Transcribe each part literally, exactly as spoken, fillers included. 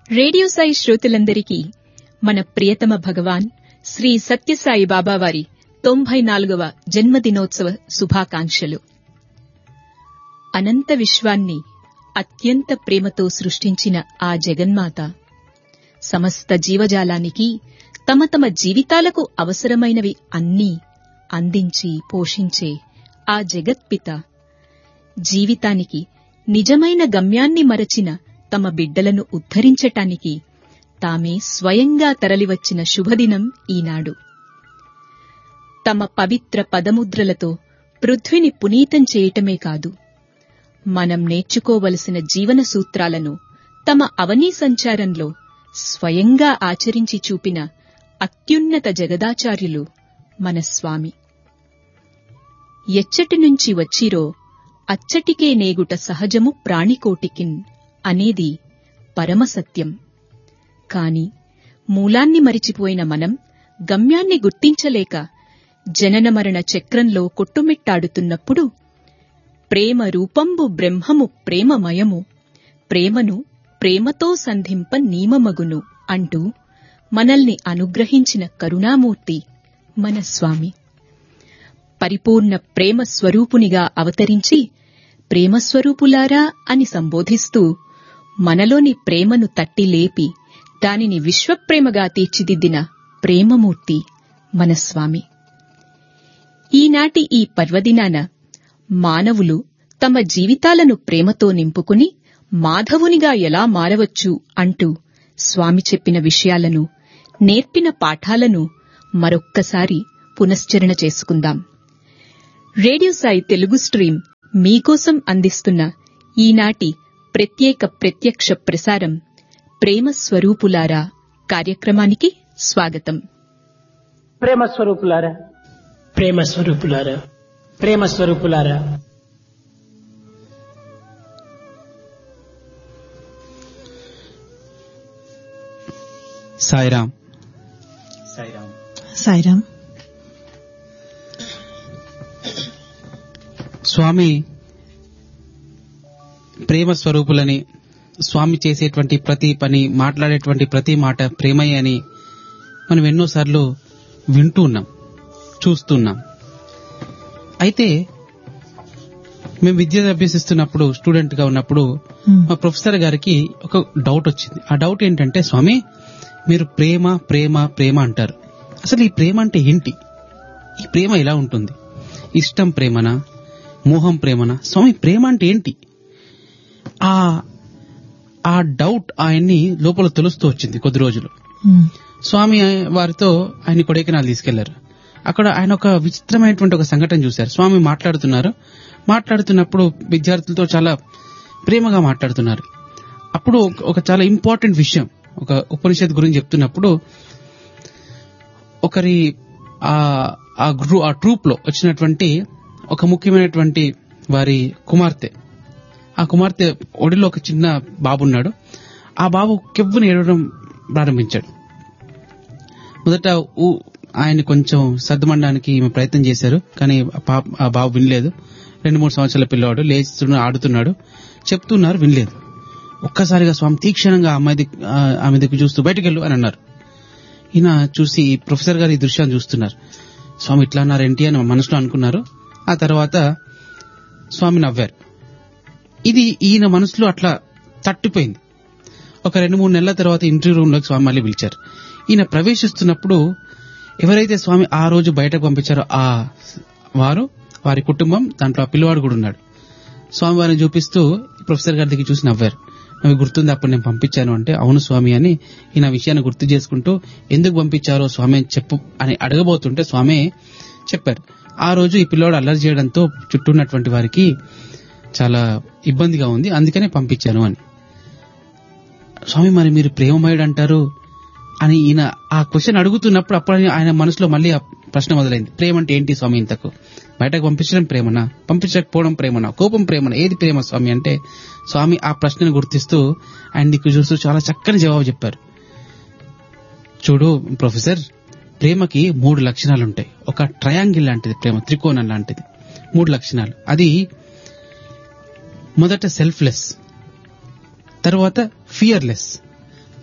Radio Sai శ్రోతలందరికీ మన ప్రియతమ భగవాన్ శ్రీ సత్యసాయి బాబా వారి తొంభై నాలుగవ జన్మదినోత్సవ శుభాకాంక్షలు. అనంత విశ్వాన్ని అత్యంత ప్రేమతో సృష్టించిన ఆ జగన్మాత సమస్త జీవజాలానికి తమ తమ జీవితాలకు అవసరమైనవి అన్నీ అందించి పోషించే ఆ జగత్పిత జీవితానికి నిజమైన గమ్యాన్ని మరచిన తమ బిడ్డలను ఉద్ధరించటానికి తామే స్వయంగా తరలివచ్చిన శుభదినం ఈనాడు. తమ పవిత్ర పదముద్రలతో పృథ్విని పునీతం చేయటమే కాదు, మనం నేర్చుకోవలసిన జీవన సూత్రాలను తమ అవనీ సంచారంలో స్వయంగా ఆచరించి చూపిన అత్యున్నత జగదాచార్యులు మన స్వామి. ఎచ్చటి నుంచి వచ్చిరో అచ్చటికే నేగుట సహజము ప్రాణికోటికిన్ అనేది పరమసత్యం. కాని మూలాన్ని మరిచిపోయిన మనం గమ్యాన్ని గుర్తించలేక జనన మరణ చక్రంలో కొట్టుమిట్టాడుతున్నప్పుడు ప్రేమ రూపంబు బ్రహ్మము ప్రేమమయము, ప్రేమను ప్రేమతో సంధింప నీమమగును అంటూ మనల్ని అనుగ్రహించిన కరుణామూర్తి మన స్వామి. పరిపూర్ణ ప్రేమ స్వరూపునిగా అవతరించి ప్రేమస్వరూపులారా అని సంబోధిస్తూ మనలోని ప్రేమను తట్టి లేపి దానిని విశ్వప్రేమగా తీర్చిదిద్దిన ప్రేమమూర్తి మన స్వామి. ఈనాటి ఈ పర్వదినాన మానవులు తమ జీవితాలను ప్రేమతో నింపుకుని మాధవునిగా ఎలా మారవచ్చు అంటూ స్వామి చెప్పిన విషయాలను, నేర్పిన పాఠాలను మరొక్కసారి పునశ్చరణ చేసుకుందాం. రేడియో సాయి తెలుగు స్ట్రీమ్ మీకోసం అందిస్తున్న ఈనాటి ప్రత్యేక ప్రత్యక్ష ప్రసారం ప్రేమ స్వరూపులారా కార్యక్రమానికి స్వాగతం. ప్రేమ స్వరూపులారా, ప్రేమ స్వరూపులారా, ప్రేమ స్వరూపులారా. సాయిరామ్. సాయిరామ్. సాయిరామ్. స్వామి ప్రేమ స్వరూపులని, స్వామి చేసేటువంటి ప్రతి పని, మాట్లాడేటువంటి ప్రతి మాట ప్రేమయ్య అని మనం ఎన్నోసార్లు వింటూ ఉన్నాం, చూస్తున్నాం. అయితే మేము విద్య అభ్యసిస్తున్నప్పుడు, స్టూడెంట్ గా ఉన్నప్పుడు మా ప్రొఫెసర్ గారికి ఒక డౌట్ వచ్చింది. ఆ డౌట్ ఏంటంటే, స్వామి మీరు ప్రేమ ప్రేమ ప్రేమ అంటారు, అసలు ఈ ప్రేమ అంటే ఏంటి? ఈ ప్రేమ ఎలా ఉంటుంది? ఇష్టం ప్రేమనా, మోహం ప్రేమనా? స్వామి ప్రేమ అంటే ఏంటి? ఆ ఆ డౌట్ ఆయన్ని లోపల తెలుస్తూ వచ్చింది కొద్ది రోజులు. స్వామి వారితో ఆయన కొడైకెనాల్ తీసుకెళ్లారు. అక్కడ ఆయన ఒక విచిత్రమైనటువంటి ఒక సంఘటన చూశారు. స్వామి మాట్లాడుతున్నారు. మాట్లాడుతున్నప్పుడు విద్యార్థులతో చాలా ప్రేమగా మాట్లాడుతున్నారు. అప్పుడు ఒక చాలా ఇంపార్టెంట్ విషయం, ఒక ఉపనిషత్ గురించి చెప్తున్నప్పుడు ఒకరి ఆ ట్రూప్ లో వచ్చినటువంటి ఒక ముఖ్యమైనటువంటి వారి కుమార్తె, ఆ కుమార్తె ఒడిలో ఒక చిన్న బాబు ఉన్నాడు. ఆ బాబు కెవ్వుని ఏడవడం ప్రారంభించాడు. మొదట ఆయన కొంచెం సర్దుమనడానికి ప్రయత్నం చేశారు, కానీ ఆ బాబు వినలేదు. రెండు మూడు సంవత్సరాల పిల్లవాడు, లేచుతున్నాడు, ఆడుతున్నాడు, చెప్తున్నారు, వినలేదు. ఒక్కసారిగా స్వామి తీక్షణంగా అమ్మాయి ఆమె దిక్కు చూస్తూ బయటకు వెళ్ళు అని అన్నారు. ఈయన చూసి ప్రొఫెసర్ గారు ఈ దృశ్యాన్ని చూస్తున్నారు. స్వామి ఇట్లా అన్నారేంటి అని మనసులో అనుకున్నారు. ఆ తర్వాత స్వామి నవ్వారు. ఇది ఈయన మనసులో అట్లా తట్టిపోయింది. ఒక రెండు మూడు నెలల తర్వాత ఇంటర్వ్యూ రూమ్ లోకి స్వామి మళ్ళీ పిలిచారు. ఈయన ప్రవేశిస్తున్నప్పుడు ఎవరైతే స్వామి ఆ రోజు బయటకు పంపించారో ఆ వారు, వారి కుటుంబం, దాంట్లో ఆ పిల్లవాడు కూడా ఉన్నాడు. స్వామి వారిని చూపిస్తూ ప్రొఫెసర్ గారి దగ్గర చూసి నవ్వారు. అవి గుర్తుంది అప్పుడు నేను పంపించాను అంటే, అవును స్వామి అని ఈయన విషయాన్ని గుర్తు చేసుకుంటూ, ఎందుకు పంపించారో స్వామి చెప్పు అని అడగబోతుంటే స్వామి చెప్పారు, ఆ రోజు ఈ పిల్లవాడు అల్లరి చేయడంతో చుట్టూ ఉన్నటువంటి వారికి చాలా ఇబ్బందిగా ఉంది, అందుకనే పంపించాను అని. స్వామి మరి మీరు ప్రేమమయుడు అంటారు అని ఈయన ఆ క్వశ్చన్ అడుగుతున్నప్పుడు అప్పుడు ఆయన మనసులో మళ్ళీ ఆ ప్రశ్న మొదలైంది. ప్రేమ అంటే ఏంటి స్వామి? ఇంతకు బయటకు పంపించడం ప్రేమనా, పంపించకపోవడం ప్రేమనా, కోపం ప్రేమనా, ఏది ప్రేమ స్వామి అంటే, స్వామి ఆ ప్రశ్నను గుర్తిస్తూ ఆయన దిక్కు చూస్తూ చాలా చక్కని జవాబు చెప్పారు. చూడు ప్రొఫెసర్, ప్రేమకి మూడు లక్షణాలుంటాయి. ఒక ట్రయాంగిల్ లాంటిది ప్రేమ, త్రికోణం లాంటిది. మూడు లక్షణాలు. అది మొదట సెల్ఫ్లెస్, తర్వాత ఫియర్లెస్,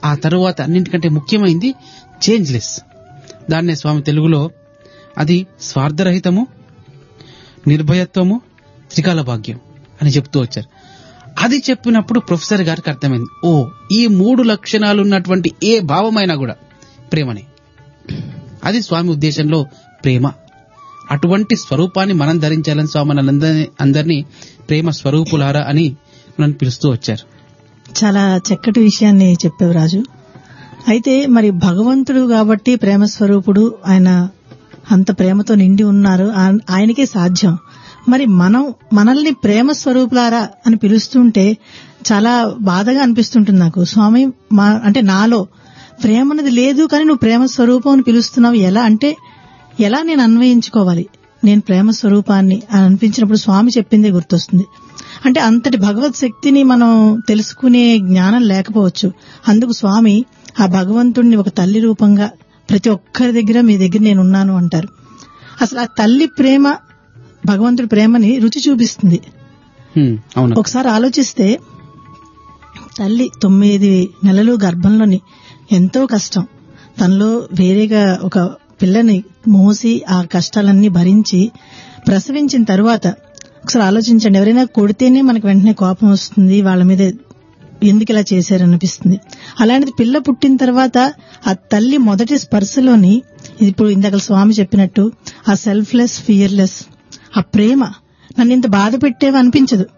ఆ తరువాత అన్నింటికంటే ముఖ్యమైనది చేంజ్లెస్. దాన్నే స్వామి తెలుగులో అది స్వార్థరహితము, నిర్భయత్వము, త్రికాల భాగ్యం అని చెప్తూ వచ్చారు. అది చెప్పినప్పుడు ప్రొఫెసర్ గారికి అర్థమైంది, ఓ ఈ మూడు లక్షణాలు ఉన్నటువంటి ఏ భావమైనా కూడా ప్రేమనే. అది స్వామి ఉద్దేశంలో ప్రేమ. అటువంటి స్వరూపాన్ని మనం ధరించాలని స్వామి మనందరినీ అందరినీ ప్రేమ స్వరూపులారా అని మనం పిలుస్తూ వచ్చారు. చాలా చక్కటి విషయాన్ని చెప్పావు రాజు. అయితే మరి భగవంతుడు కాబట్టి ప్రేమ స్వరూపుడు, ఆయన అంత ప్రేమతో నిండి ఉన్నారు, ఆయనకే సాధ్యం. మరి మనం మనల్ని ప్రేమ స్వరూపులారా అని పిలుస్తుంటే చాలా బాధగా అనిపిస్తుంటుంది నాకు. స్వామి మా అంటే నాలో ప్రేమ అనేది లేదు, కానీ నువ్వు ప్రేమ స్వరూపం అని పిలుస్తున్నావు, ఎలా అంటే ఎలా నేను అన్వయించుకోవాలి నేను ప్రేమ స్వరూపాన్ని అని అనిపించినప్పుడు స్వామి చెప్పిందే గుర్తొస్తుంది. అంటే అంతటి భగవత్ శక్తిని మనం తెలుసుకునే జ్ఞానం లేకపోవచ్చు. అందుకు స్వామి ఆ భగవంతుడిని ఒక తల్లి రూపంగా ప్రతి ఒక్కరి దగ్గర మీ దగ్గర నేనున్నాను అంటారు. అసలు ఆ తల్లి ప్రేమ భగవంతుడి ప్రేమని రుచి చూపిస్తుంది. ఒకసారి ఆలోచిస్తే తల్లి తొమ్మిది నెలలు గర్భంలోని ఎంతో కష్టం, తనలో వేరేగా ఒక పిల్లని మోసి ఆ కష్టాలన్నీ భరించి ప్రసవించిన తర్వాత ఒకసారి ఆలోచించండి, ఎవరైనా కొడితేనే మనకు వెంటనే కోపం వస్తుంది, వాళ్ళ మీద ఎందుకు ఇలా చేశారనిపిస్తుంది. అలాంటిది పిల్ల పుట్టిన తర్వాత ఆ తల్లి మొదటి స్పర్శలోని ఇప్పుడు ఇందాక స్వామి చెప్పినట్టు ఆ సెల్ఫ్లెస్ ఫియర్లెస్ ఆ ప్రేమ నన్ను ఇంత బాధ పెట్టేవి అనిపించదు.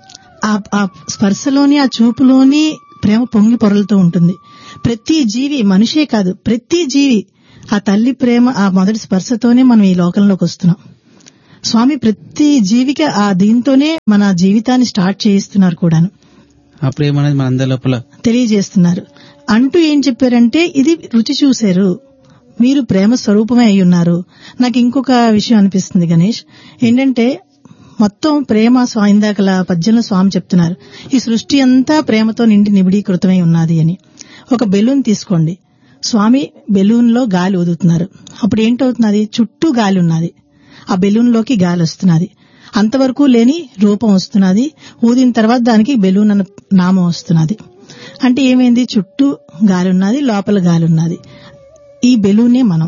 ఆ స్పర్శలోని ఆ చూపులోని ప్రేమ పొంగి పొరలుతూ ఉంటుంది. ప్రతి జీవి, మనిషే కాదు ప్రతి జీవి ఆ తల్లి ప్రేమ ఆ మొదటి స్పర్శతోనే మనం ఈ లోకంలోకి వస్తున్నాం. స్వామి ప్రతి జీవికి ఆ దీంతోనే మన జీవితాన్ని స్టార్ట్ చేయిస్తున్నారు కూడాను. ఆ ప్రేమ అనేది మన అందరి లోపల తెలియజేస్తున్నారు. అంటూ ఏం చెప్పారంటే ఇది రుచి చూశారు, మీరు ప్రేమ స్వరూపమే అయి ఉన్నారు. నాకు ఇంకొక విషయం అనిపిస్తుంది గణేష్, ఏంటంటే మొత్తం ప్రేమ స్వా ఇందాకల పద్యంలో స్వామి చెప్తున్నారు ఈ సృష్టి అంతా ప్రేమతో నిండి నిబిడీకృతమై ఉన్నది అని. ఒక బెలూన్ తీసుకోండి, స్వామి బెలూన్ లో గాలి ఊదుతున్నారు, అప్పుడు ఏంటవుతున్నది, చుట్టూ గాలి ఉన్నది, ఆ బెలూన్ లోకి గాలి వస్తున్నది, అంతవరకు లేని రూపం వస్తున్నది, ఊదిన తర్వాత దానికి బెలూన్ అన్న నామం వస్తున్నది. అంటే ఏమైంది, చుట్టూ గాలి ఉన్నది, లోపల గాలి ఉన్నది. ఈ బెలూనే మనం,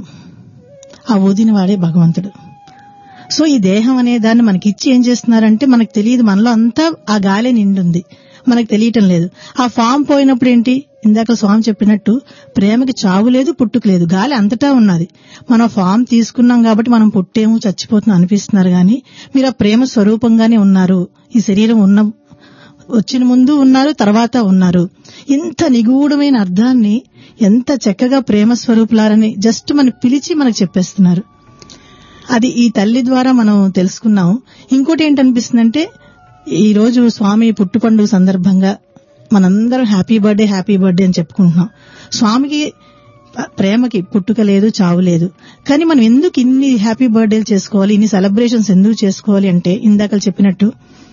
ఆ ఊదిన వాడే భగవంతుడు. సో ఈ దేహం అనే దాన్ని మనకి ఇచ్చి ఏం చేస్తున్నారంటే మనకు తెలియదు, మనలో అంతా ఆ గాలి నిండుంది, మనకు తెలియటం లేదు. ఆ ఫామ్ పోయినప్పుడు ఏంటి, ఇందాక స్వామి చెప్పినట్టు ప్రేమకి చావు లేదు, పుట్టుక లేదు, గాలి అంతటా ఉన్నది. మనం ఫామ్ తీసుకున్నాం కాబట్టి మనం పుట్టేమో చచ్చిపోతున్నాం అనిపిస్తున్నారు, కానీ మీరు ఆ ప్రేమ స్వరూపంగానే ఉన్నారు. ఈ శరీరం ఉన్న వచ్చిన ముందు ఉన్నారు, తర్వాత ఉన్నారు. ఇంత నిగూఢమైన అర్థాన్ని ఎంత చక్కగా ప్రేమ స్వరూపులారని జస్ట్ మనం పిలిచి మనకు చెప్పేస్తున్నారు. అది ఈ తల్లి ద్వారా మనం తెలుసుకున్నాం. ఇంకోటి ఏంటనిపిస్తుందంటే ఈ రోజు స్వామి పుట్టు పండుగ సందర్భంగా మనందరం హ్యాపీ బర్త్డే హ్యాపీ బర్త్డే అని చెప్పుకుంటున్నాం. స్వామికి ప్రేమకి పుట్టుక లేదు, చావు లేదు, కానీ మనం ఎందుకు ఇన్ని హ్యాపీ బర్త్డేలు చేసుకోవాలి, ఇన్ని సెలబ్రేషన్స్ ఎందుకు చేసుకోవాలి అంటే ఇందాక చెప్పినట్టు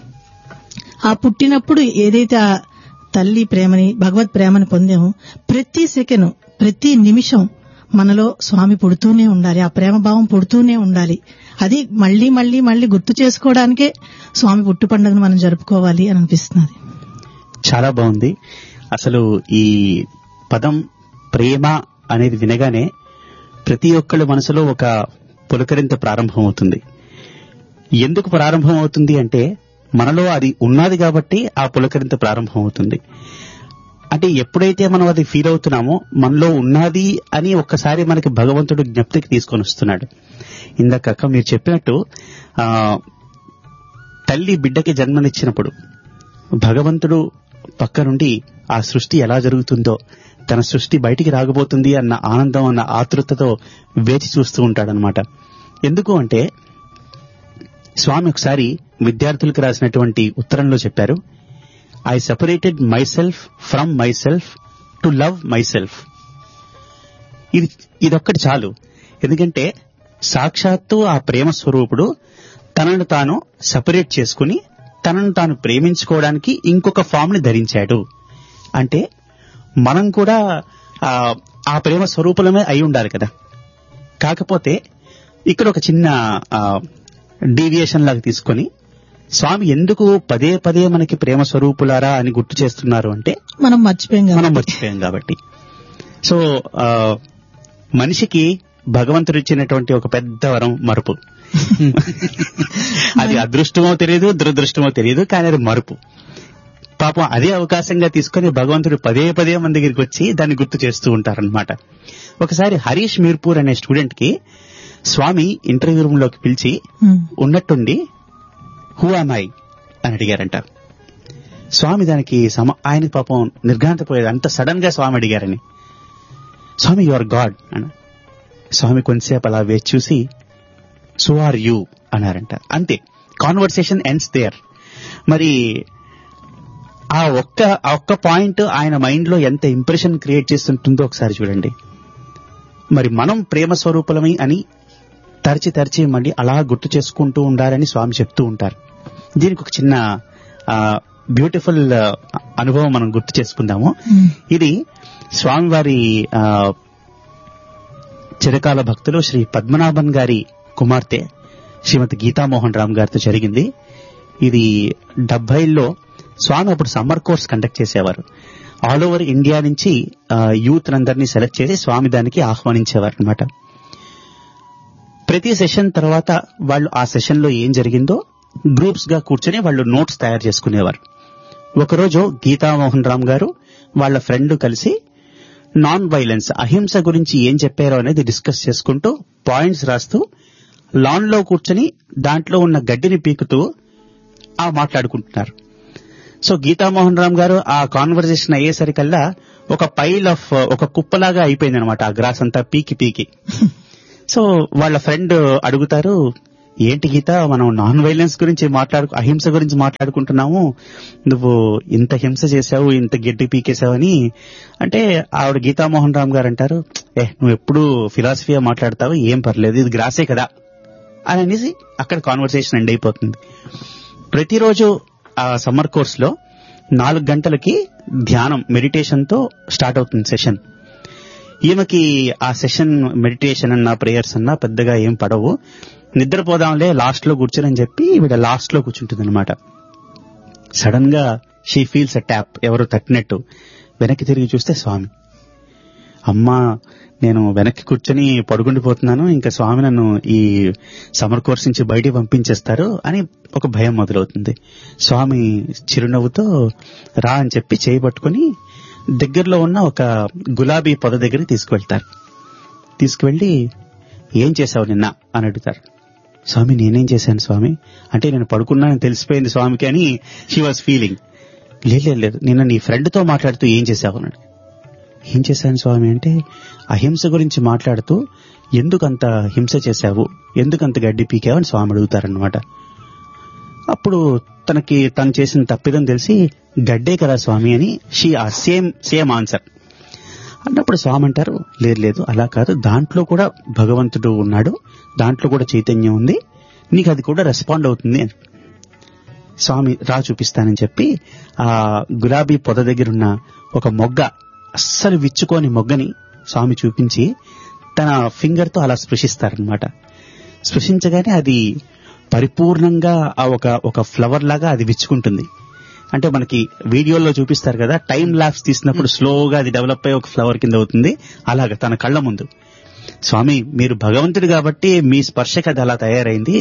ఆ పుట్టినప్పుడు ఏదైతే ఆ తల్లి ప్రేమని భగవత్ ప్రేమని పొందామో ప్రతి సెకండ్ ప్రతి నిమిషం మనలో స్వామి పుడుతూనే ఉండాలి, ఆ ప్రేమ భావం పుడుతూనే ఉండాలి. అది మళ్లీ మళ్లీ మళ్లీ గుర్తు చేసుకోవడానికే స్వామి పుట్టు పండుగను మనం జరుపుకోవాలి అని అనిపిస్తున్నది. చాలా బాగుంది. అసలు ఈ పదం ప్రేమ అనేది వినగానే ప్రతి ఒక్కళ్ళ మనసులో ఒక పులకరింత ప్రారంభం అవుతుంది. ఎందుకు ప్రారంభం అవుతుంది అంటే మనలో అది ఉన్నది కాబట్టి ఆ పులకరింత ప్రారంభం అవుతుంది. అంటే ఎప్పుడైతే మనం అది ఫీల్ అవుతున్నామో మనలో ఉన్నది అని ఒక్కసారి మనకి భగవంతుడు జ్ఞప్తికి తీసుకొని వస్తున్నాడు. ఇందాక మీరు చెప్పినట్టు ఆ తల్లి బిడ్డకి జన్మనిచ్చినప్పుడు భగవంతుడు పక్క నుండి ఆ సృష్టి ఎలా జరుగుతుందో, తన సృష్టి బయటికి రాగబోతుంది అన్న ఆనందం అన్న ఆతృతతో వేచి చూస్తూ ఉంటాడనమాట. ఎందుకు అంటే స్వామి ఒకసారి విద్యార్థులకు రాసినటువంటి ఉత్తరంలో చెప్పారు, I separated my self from my self to love my self. ఇది ఇదొక్కటి చాలు. ఎందుకంటే సాక్షాత్తు ఆ ప్రేమ స్వరూపుడు తనను తాను సెపరేట్ చేసుకుని తనను తాను ప్రేమించుకోవడానికి ఇంకొక ఫామ్ ని ధరించాడు. అంటే మనం కూడా ఆ ప్రేమ స్వరూపమే అయి ఉండాలి కదా. కాకపోతే ఇక్కడ ఒక చిన్న డీవియేషన్ లాగా తీసుకొని స్వామి ఎందుకు పదే పదే మనకి ప్రేమ స్వరూపులారా అని గుర్తు చేస్తున్నారు అంటే మనం మర్చిపోయాం మనం మర్చిపోయాం కాబట్టి. సో మనిషికి భగవంతుడు ఇచ్చినటువంటి ఒక పెద్ద వరం మరుపు. అది అదృష్టమో తెలియదు, దురదృష్టమో తెలియదు, కానీ అది మరుపు. పాపం అదే అవకాశంగా తీసుకుని భగవంతుడు పదే పదే మన దగ్గరికి వచ్చి దాన్ని గుర్తు చేస్తూ ఉంటారనమాట. ఒకసారి హరీష్ మీర్పూర్ అనే స్టూడెంట్ కి స్వామి ఇంటర్వ్యూ రూమ్ లోకి పిలిచి ఉన్నట్టుండి హూ ఆమ్ ఐ అని అడిగారంట. స్వామి దానికి సమ ఆయనకి పాపం నిర్ఘాంతపోయేది, అంత సడన్ గా స్వామి అడిగారని. స్వామి యు ఆర్ గాడ్ అన్న. స్వామి కొంతసేపు అలా వేచి చూసి సో ఆర్ యూ అన్నారంట. అంతే, కాన్వర్సేషన్ ఎండ్స్ దేర్. మరి ఆ ఒక్క ఆ ఒక్క పాయింట్ ఆయన మైండ్ లో ఎంత ఇంప్రెషన్ క్రియేట్ చేస్తుంటుందో ఒకసారి చూడండి. మరి మనం ప్రేమ స్వరూపులమై అని తరచి తరచి మళ్ళీ అలా గుర్తు చేసుకుంటూ ఉండాలని స్వామి చెప్తూ ఉంటారు. దీనికి ఒక చిన్న బ్యూటిఫుల్ అనుభవం మనం గుర్తు చేసుకుందాము. ఇది స్వామివారి చిరకాల భక్తులు శ్రీ పద్మనాభన్ గారి కుమార్తె శ్రీమతి గీతామోహన్ రామ్ గారితో జరిగింది. ఇది డెబ్బైల్లో స్వామి అప్పుడు సమ్మర్ కోర్స్ కండక్ట్ చేసేవారు. ఆల్ ఓవర్ ఇండియా నుంచి యూత్ అందరినీ సెలెక్ట్ చేసి స్వామి దానికి ఆహ్వానించేవారు అనమాట. ప్రతి సెషన్ తర్వాత వాళ్ళు ఆ సెషన్ లో ఏం జరిగిందో గ్రూప్స్ గా కూర్చొని వాళ్ళు నోట్స్ తయారు చేసుకునేవారు. ఒకరోజు గీతామోహన్ రామ్ గారు వాళ్ళ ఫ్రెండ్ కలిసి నాన్ వైలెన్స్, అహింస గురించి ఏం చెప్పారో అనేది డిస్కస్ చేసుకుంటూ పాయింట్స్ రాస్తూ లాన్ లో కూర్చొని దాంట్లో ఉన్న గడ్డిని పీకుతూ ఆ మాట్లాడుకుంటున్నారు. సో గీతామోహన్ రామ్ గారు ఆ కాన్వర్జేషన్ అయ్యేసరికల్లా ఒక పైల్ ఆఫ్ ఒక కుప్పలాగా అయిపోయింది అనమాట, ఆ గ్రాస్ అంతా పీకి పీకి. సో వాళ్ళ ఫ్రెండ్ అడుగుతారు, ఏంటి గీత, మనం నాన్ వైలెన్స్ గురించి మాట్లాడు అహింస గురించి మాట్లాడుకుంటున్నాము, నువ్వు ఇంత హింస చేశావు, ఇంత గడ్డి పీకేశావని అంటే ఆవిడ గీతామోహన్ రామ్ గారు అంటారు, ఏ నువ్వు ఎప్పుడు ఫిలాసఫీగా మాట్లాడతావు, ఏం పర్లేదు, ఇది గ్రాసే కదా అని అనేసి అక్కడ కాన్వర్సేషన్ ఎండ్ అయిపోతుంది. ప్రతిరోజు ఆ సమ్మర్ కోర్స్ లో నాలుగు గంటలకి ధ్యానం మెడిటేషన్ తో స్టార్ట్ అవుతుంది సెషన్. ఈమెకి ఆ సెషన్ మెడిటేషన్ అన్నా ప్రేయర్స్ అన్నా పెద్దగా ఏం పడవు, నిద్రపోదాంలే లాస్ట్ లో కూర్చొని చెప్పి ఈవిడ లాస్ట్ లో కూర్చుంటుంది అనమాట. సడన్ గా షీ ఫీల్స్ అ ట్యాప్, ఎవరు తట్టినట్టు. వెనక్కి తిరిగి చూస్తే స్వామి. అమ్మా నేను వెనక్కి కూర్చొని పడుకుండిపోతున్నాను, ఇంకా స్వామి నన్ను ఈ సమ్మర్ కోర్స్ నుంచి బయటికి పంపించేస్తారు అని ఒక భయం మొదలవుతుంది. స్వామి చిరునవ్వుతో రా అని చెప్పి చేయి పట్టుకుని దగ్గరలో ఉన్న ఒక గులాబీ పొద దగ్గరికి తీసుకువెళ్తారు. తీసుకువెళ్లి ఏం చేశావు నిన్న అని అడుగుతారు. స్వామి నేనేం చేశాను స్వామి అంటే, నేను పడుకున్నానని తెలిసిపోయింది స్వామికి అని షీ వాజ్ ఫీలింగ్. లేదు లేదు నిన్న నీ ఫ్రెండ్ తో మాట్లాడుతూ ఏం చేశావు అన్నాడు. ఏం చేశాను స్వామి అంటే, అహింస గురించి మాట్లాడుతూ ఎందుకంత హింస చేశావు, ఎందుకంత గడ్డి పీకావు అని స్వామి అడుగుతారనమాట. అప్పుడు తనకి తను చేసిన తప్పిదం తెలిసి, గడ్డే కదా స్వామి అని షీ ఆ సేమ్ సేమ్ ఆన్సర్ అన్నప్పుడు స్వామి అంటారు, లేదు లేదు అలా కాదు, దాంట్లో కూడా భగవంతుడు ఉన్నాడు, దాంట్లో కూడా చైతన్యం ఉంది, నీకు అది కూడా రెస్పాండ్ అవుతుంది అని స్వామి రా చూపిస్తానని చెప్పి ఆ గులాబీ పొద దగ్గరున్న ఒక మొగ్గ, అస్సలు విచ్చుకోని మొగ్గని స్వామి చూపించి తన ఫింగర్ తో అలా స్పృశిస్తారనమాట. స్పృశించగానే అది పరిపూర్ణంగా ఆ ఒక ఒక ఫ్లవర్ లాగా అది విచ్చుకుంటుంది. అంటే మనకి వీడియోలో చూపిస్తారు కదా, టైం ల్యాప్స్ తీసినప్పుడు స్లోగా అది డెవలప్ అయ్యి ఒక ఫ్లవర్ కింద అవుతుంది, అలాగా తన కళ్ళ ముందు. స్వామి మీరు భగవంతుడు కాబట్టి మీ స్పర్శకి అది అలా తయారైంది.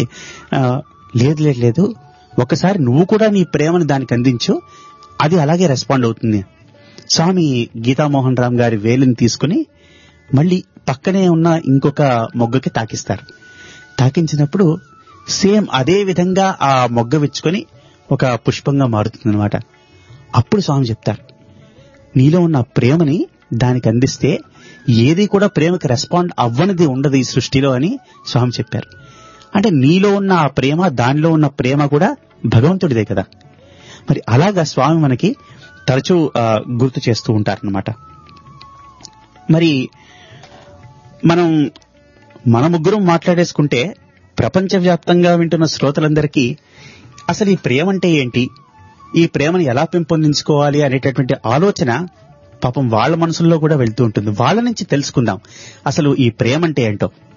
లేదు లేదు లేదు ఒకసారి నువ్వు కూడా నీ ప్రేమను దానికి అందించు, అది అలాగే రెస్పాండ్ అవుతుంది. స్వామి గీతామోహన్ రామ్ గారి వేలుని తీసుకుని మళ్ళీ పక్కనే ఉన్న ఇంకొక మొగ్గకి తాకిస్తారు. తాకించినప్పుడు సేమ్ అదే విధంగా ఆ మొగ్గ విచ్చుకొని ఒక పుష్పంగా మారుతుంది అనమాట. అప్పుడు స్వామి చెప్తారు, నీలో ఉన్న ప్రేమని దానికి అందిస్తే ఏది కూడా ప్రేమకి రెస్పాండ్ అవ్వనిది ఉండదు ఈ సృష్టిలో అని స్వామి చెప్పారు. అంటే నీలో ఉన్న ఆ ప్రేమ, దానిలో ఉన్న ప్రేమ కూడా భగవంతుడిదే కదా. మరి అలాగా స్వామి మనకి తరచూ గుర్తు చేస్తూ ఉంటారనమాట. మరి మనం మన ముగ్గురం మాట్లాడేసుకుంటే ప్రపంచవ్యాప్తంగా వింటున్న శ్రోతలందరికీ అసలు ఈ ప్రేమ అంటే ఏంటి, ఈ ప్రేమను ఎలా పెంపొందించుకోవాలి అనేటటువంటి ఆలోచన పాపం వాళ్ళ మనసుల్లో కూడా వెళ్తూ ఉంటుంది. వాళ్ళ నుంచి తెలుసుకుందాం అసలు ఈ ప్రేమ అంటే ఏంటో.